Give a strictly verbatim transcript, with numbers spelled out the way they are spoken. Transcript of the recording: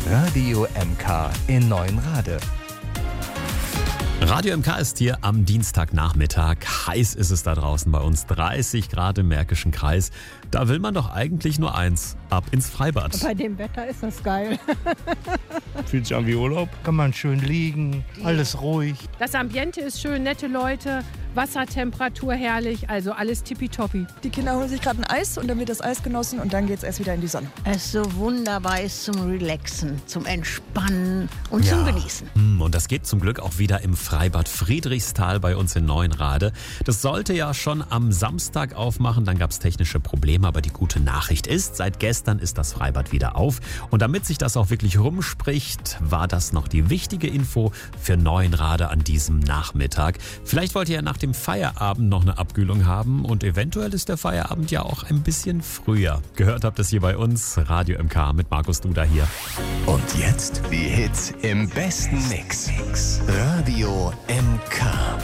Radio M K in Neuenrade. Radio M K ist hier am Dienstagnachmittag. Heiß ist es da draußen bei uns. dreißig Grad im Märkischen Kreis. Da will man doch eigentlich nur eins: ab ins Freibad. Bei dem Wetter ist das geil. Fühlt sich an wie Urlaub. Kann man schön liegen, alles ruhig. Das Ambiente ist schön, nette Leute, Wassertemperatur herrlich, also alles tippitoppi. Die Kinder holen sich gerade ein Eis und dann wird das Eis genossen und dann geht es erst wieder in die Sonne. Es so wunderbar ist zum Relaxen, zum Entspannen und Ja. zum Genießen. Hm, Und das geht zum Glück auch wieder im Freibad Friedrichsthal bei uns in Neuenrade. Das sollte ja schon am Samstag aufmachen, dann gab es technische Probleme, aber die gute Nachricht ist, seit gestern ist das Freibad wieder auf. Und damit sich das auch wirklich rumspricht, war das noch die wichtige Info für Neuenrade an diesem Nachmittag. Vielleicht wollt ihr ja nach dem Feierabend noch eine Abkühlung haben und eventuell ist der Feierabend ja auch ein bisschen früher. Gehört habt es hier bei uns, Radio M K mit Markus Duda hier. Und jetzt die Hits im besten Mix. Radio M K.